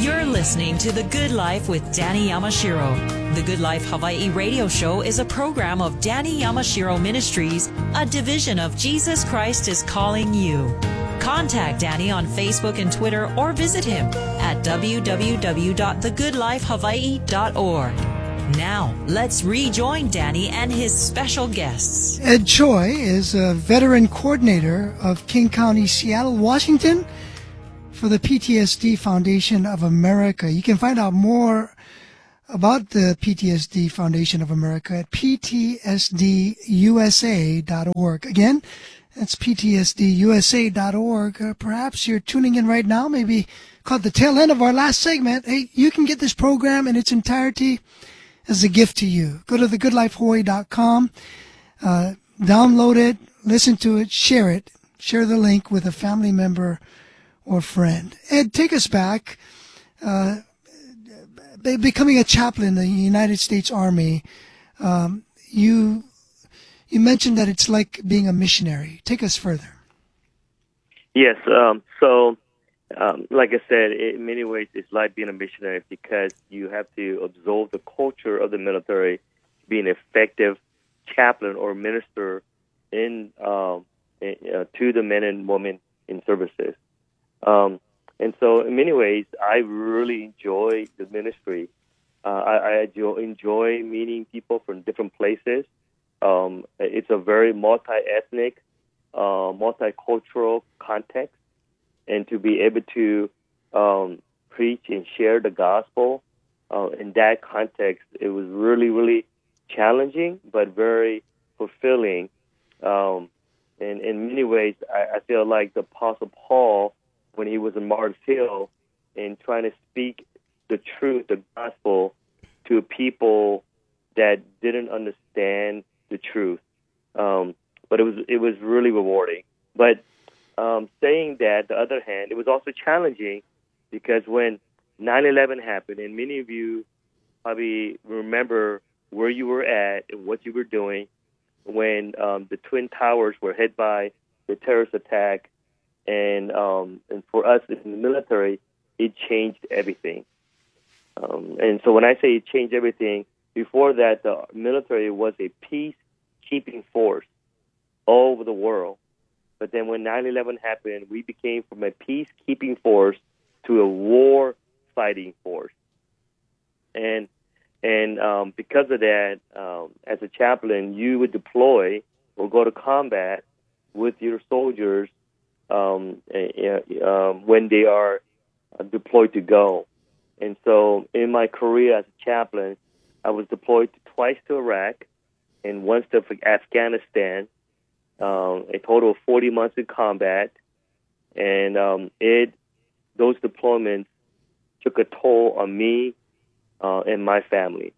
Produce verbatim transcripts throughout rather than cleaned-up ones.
You're listening to The Good Life with Danny Yamashiro. The Good Life Hawaii radio show is a program of Danny Yamashiro Ministries, a division of Jesus Christ is Calling You. Contact Danny on Facebook and Twitter or visit him at w w w dot the good life hawaii dot org. Now, let's rejoin Danny and his special guests. Ed Choi is a veteran coordinator of King County, Seattle, Washington, for the P T S D Foundation of America. You can find out more about the P T S D Foundation of America at p t s d u s a dot org. Again, that's p t s d u s a dot org. Uh, perhaps you're tuning in right now, maybe caught the tail end of our last segment. Hey, you can get this program in its entirety as a gift to you. Go to the good life hawaii dot com, uh, download it, listen to it, share it. Share the link with a family member or friend. Ed, take us back. Uh, becoming a chaplain in the United States Army, um, you you mentioned that it's like being a missionary. Take us further. Yes. Um, so, um, like I said, in many ways, it's like being a missionary because you have to absorb the culture of the military, to be an effective chaplain or minister in, um, in uh, to the men and women in services. Um, and so in many ways, I really enjoy the ministry. Uh, I, I enjoy, enjoy meeting people from different places. Um, it's a very multi-ethnic, uh, multicultural context. And to be able to um, preach and share the gospel uh, in that context, it was really, really challenging, but very fulfilling. Um, and in many ways, I, I feel like the Apostle Paul, when he was in Mars Hill and trying to speak the truth, the gospel, to people that didn't understand the truth. Um, but it was it was really rewarding. But um, saying that, the other hand, it was also challenging because when nine eleven happened, and many of you probably remember where you were at and what you were doing when um, the Twin Towers were hit by the terrorist attack. And um, and for us in the military, it changed everything. Um, and so when I say it changed everything, before that, the military was a peacekeeping force all over the world. But then when nine eleven happened, we became from a peacekeeping force to a war-fighting force. And and um, because of that, um, as a chaplain, you would deploy or go to combat with your soldiers Um, uh, when they are deployed to go. And so in my career as a chaplain, I was deployed twice to Iraq and once to Afghanistan, um, a total of forty months in combat. And um, it those deployments took a toll on me uh, and my family.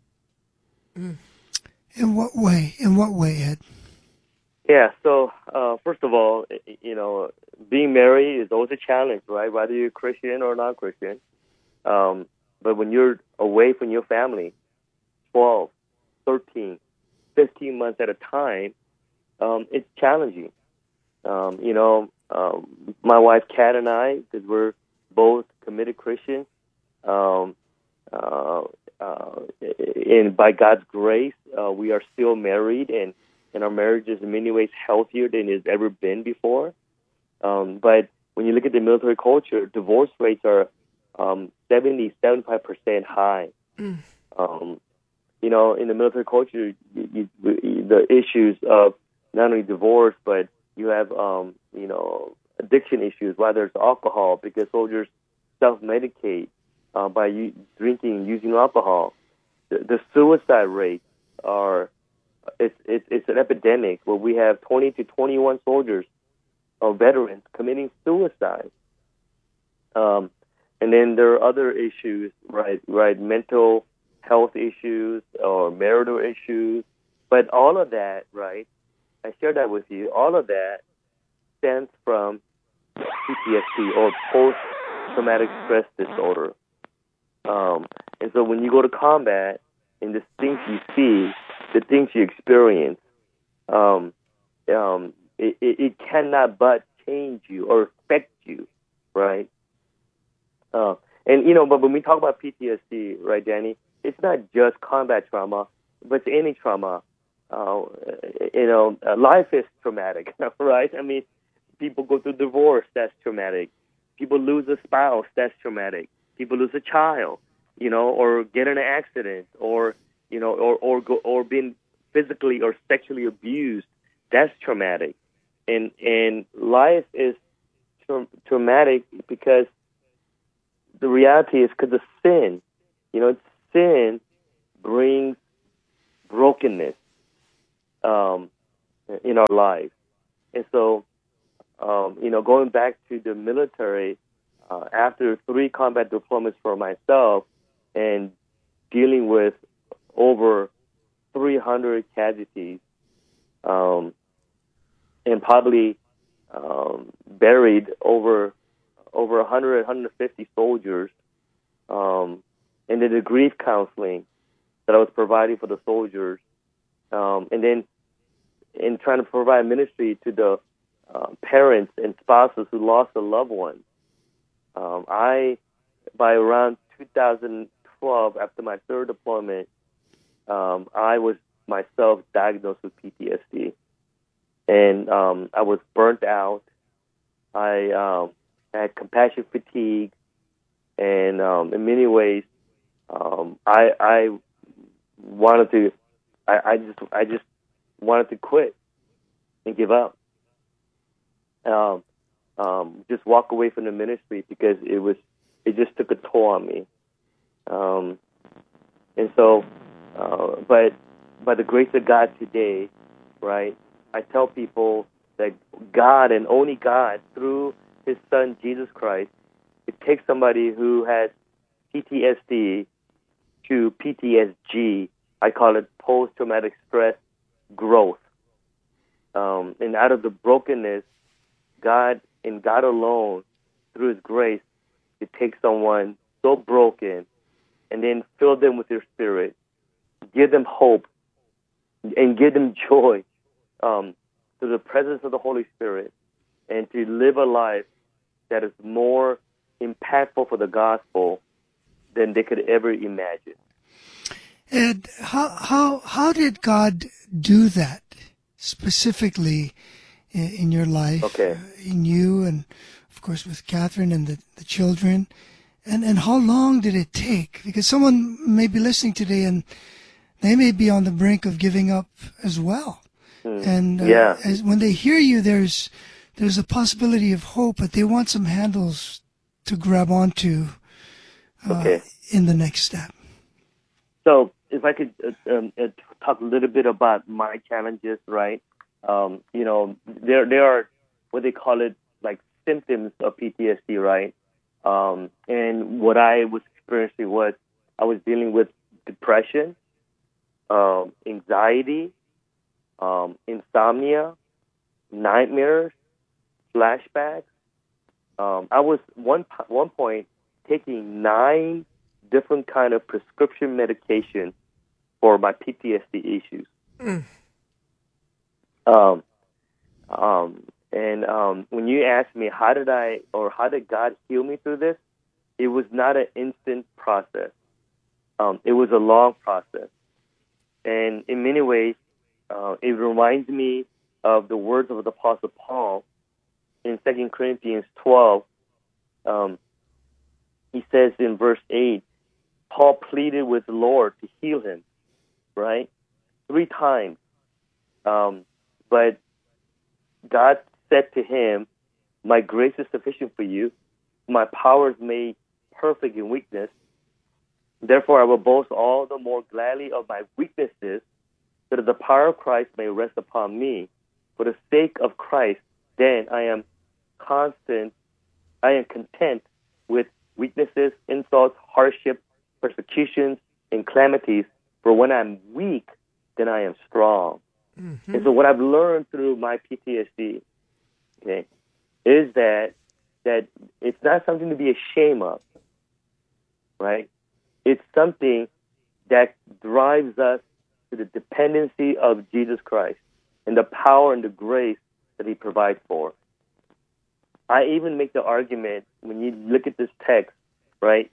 In what way? In what way, Ed? Yeah, so uh, first of all, you know, being married is always a challenge, right? Whether you're Christian or non-Christian. Um, but when you're away from your family, twelve, thirteen, fifteen months at a time, um, it's challenging. Um, you know, um, my wife Kat and I, because we're both committed Christians, um, uh, uh, and by God's grace, uh, we are still married, and and our marriage is in many ways healthier than it's ever been before. Um, but when you look at the military culture, divorce rates are um, seventy, seventy-five percent high. Mm. Um, you know, in the military culture, you, you, the issues of not only divorce, but you have, um, you know, addiction issues, whether it's alcohol, because soldiers self-medicate uh, by u- drinking and using alcohol. The, the suicide rates are It's, it's it's an epidemic where we have twenty to twenty-one soldiers or veterans committing suicide. Um, and then there are other issues, right? Right, mental health issues or marital issues. But all of that, right? I share that with you. All of that stems from P T S D or post-traumatic stress disorder. Um, and so when you go to combat, and the things you see, the things you experience, um, um, it, it, it cannot but change you or affect you, right? Uh, And, you know, but when we talk about P T S D, right, Danny, it's not just combat trauma, but it's any trauma. Uh, you know, uh, life is traumatic, right? I mean, people go through divorce, that's traumatic. People lose a spouse, that's traumatic. People lose a child, you know, or get in an accident, or, you know, or, or, go, or being physically or sexually abused, that's traumatic. And, and life is tra- traumatic because the reality is because of sin. You know, sin brings brokenness um, in our lives. And so, um, you know, going back to the military, uh, after three combat deployments for myself and dealing with over three hundred casualties, um, and probably um, buried over over one hundred, one hundred fifty soldiers, um, and then the grief counseling that I was providing for the soldiers, um, and then in trying to provide ministry to the uh, parents and spouses who lost a loved one. Um, I, by around two thousand twelve, after my third deployment, um, I was myself diagnosed with P T S D, and um, I was burnt out. I um, had compassion fatigue, and um, in many ways, um, I, I wanted to. I, I just, I just wanted to quit and give up. Um, um, just walk away from the ministry because it was, it just took a toll on me. Um, and so, uh, but by the grace of God today, right, I tell people that God and only God, through His Son Jesus Christ, it takes somebody who has P T S D to P T S G. I call it post-traumatic stress growth. Um, and out of the brokenness, God and God alone, through His grace, it takes someone so broken and then fill them with Your Spirit, give them hope, and give them joy um, through the presence of the Holy Spirit, and to live a life that is more impactful for the gospel than they could ever imagine. And how how how did God do that specifically in, in your life, okay. uh, in you, and of course with Catherine and the, the children, and and how long did it take? Because someone may be listening today and they may be on the brink of giving up as well. Mm. And uh, yeah. as, when they hear you, there's there's a possibility of hope, but they want some handles to grab onto uh, okay. in the next step. So if I could uh, um, uh, talk a little bit about my challenges, right? Um, you know, there there are what they call it like symptoms of P T S D, right? Um, and what I was experiencing was I was dealing with depression, um, anxiety, um, insomnia, nightmares, flashbacks. Um, I was one one point taking nine different kind of prescription medication for my P T S D issues. Mm. Um, um, and um, when you ask me how did I or how did God heal me through this, it was not an instant process. Um, it was a long process, and in many ways, uh, it reminds me of the words of the Apostle Paul in Second Corinthians twelve. Um, he says in verse eight, Paul pleaded with the Lord to heal him, right? Three times. Um, but God said to him, my grace is sufficient for you. My power is made perfect in weakness. Therefore, I will boast all the more gladly of my weaknesses, so that the power of Christ may rest upon me. For the sake of Christ, then I am constant, I am content with weaknesses, insults, hardship, persecutions, and calamities. For when I'm weak, then I am strong. Mm-hmm. And so what I've learned through my P T S D, okay, is that that it's not something to be ashamed of, right? It's something that drives us to the dependency of Jesus Christ and the power and the grace that He provides for. I even make the argument, when you look at this text, right,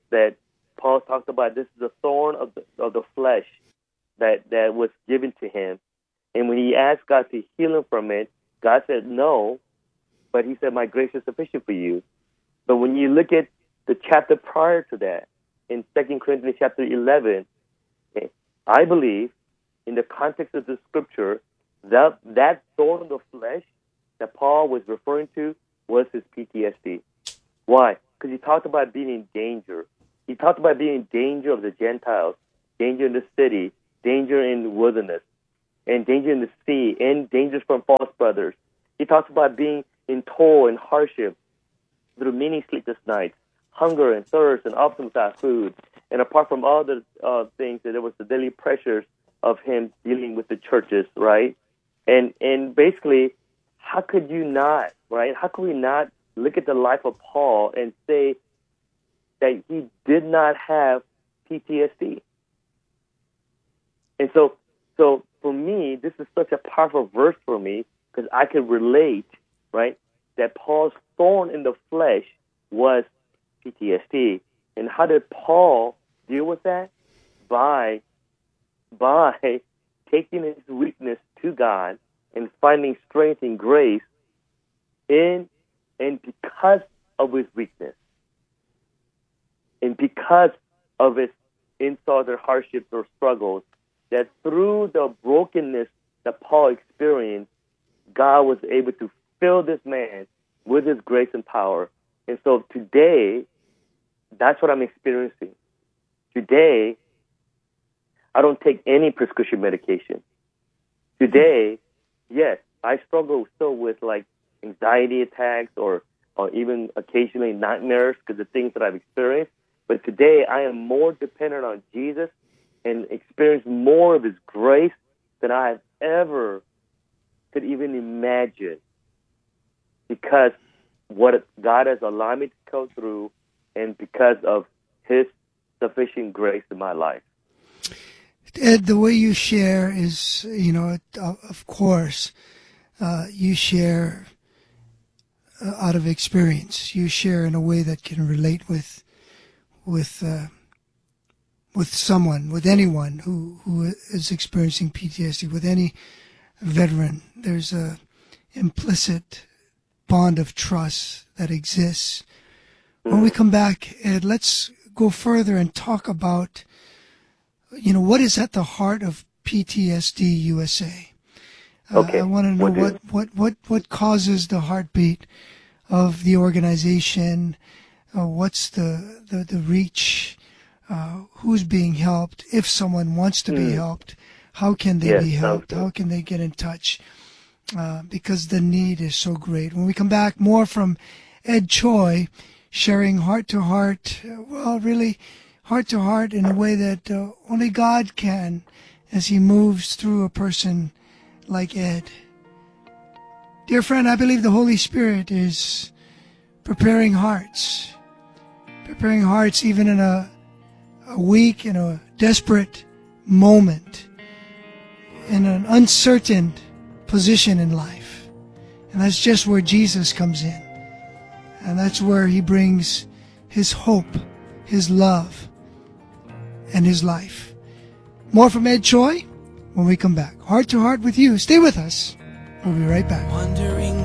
that Paul talked about. This is a thorn of the, of the flesh that, that was given to him. And when he asked God to heal him from it, God said no, but he said, my grace is sufficient for you. But when you look at the chapter prior to that, in Second Corinthians chapter eleven, I believe, in the context of the scripture, that, that thorn of the flesh that Paul was referring to was his P T S D. Why? Because he talked about being in danger. He talked about being in danger of the Gentiles, danger in the city, danger in the wilderness, and danger in the sea, and dangers from false brothers. He talks about being in toil and hardship through many sleepless nights, hunger and thirst and often without food. And apart from all the uh, things, that there was the daily pressures of him dealing with the churches, right? And and basically, how could you not, right? How could we not look at the life of Paul and say that he did not have P T S D? And so, so for me, this is such a powerful verse for me because I can relate, right, that Paul's thorn in the flesh was P T S D. And how did Paul deal with that? By, by taking his weakness to God and finding strength and grace in and because of his weakness. And because of his insults or hardships or struggles, that through the brokenness that Paul experienced, God was able to fill this man with his grace and power. And so today, that's what I'm experiencing. Today, I don't take any prescription medication. Today, yes, I struggle still with like anxiety attacks or, or even occasionally nightmares because of things that I've experienced. But today, I am more dependent on Jesus and experience more of his grace than I have ever could even imagine, because what God has allowed me to go through and because of his sufficient grace in my life. Ed, the way you share is, you know, of course, uh, you share uh, out of experience. You share in a way that can relate with, with, uh, with someone, with anyone who, who is experiencing P T S D, with any veteran. There's a implicit bond of trust that exists. When we come back, Ed, let's go further and talk about, you know, what is at the heart of P T S D U S A. Uh, okay. I want to know what, what, what, what causes the heartbeat of the organization. Uh, what's the, the, the reach? Uh, who's being helped? If someone wants to mm. be helped, how can they yes, be helped? How can they get in touch? Uh, because the need is so great. When we come back, more from Ed Choi, sharing heart-to-heart, uh, well, really heart-to-heart in a way that uh, only God can as he moves through a person like Ed. Dear friend, I believe the Holy Spirit is preparing hearts, preparing hearts even in a, a weak and a desperate moment, in an uncertain position in life. And that's just where Jesus comes in. And that's where he brings his hope, his love, and his life. More from Ed Choi when we come back. Heart to heart with you. Stay with us. We'll be right back. Wondering